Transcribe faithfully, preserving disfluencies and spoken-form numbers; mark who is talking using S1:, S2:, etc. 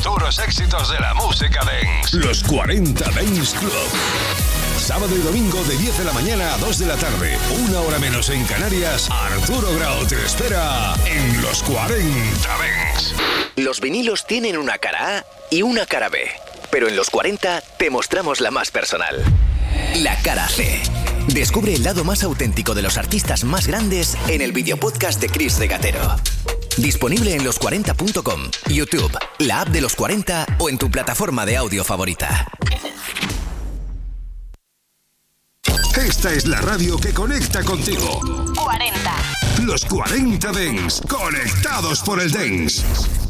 S1: futuros éxitos de la música dance. Los cuarenta Dance Club. Sábado y domingo de diez de la mañana a dos de la tarde. Una hora menos en Canarias. Arturo Grau te espera en Los cuarenta Dance.
S2: Los vinilos tienen una cara A y una cara B. Pero en Los cuarenta te mostramos la más personal. La cara C. Descubre el lado más auténtico de los artistas más grandes en el videopodcast de Chris Regatero. Disponible en los cuarenta punto com, YouTube, la app de Los cuarenta o en tu plataforma de audio favorita.
S1: Esta es la radio que conecta contigo.
S3: cuarenta.
S1: Los cuarenta Dance, conectados por el dance.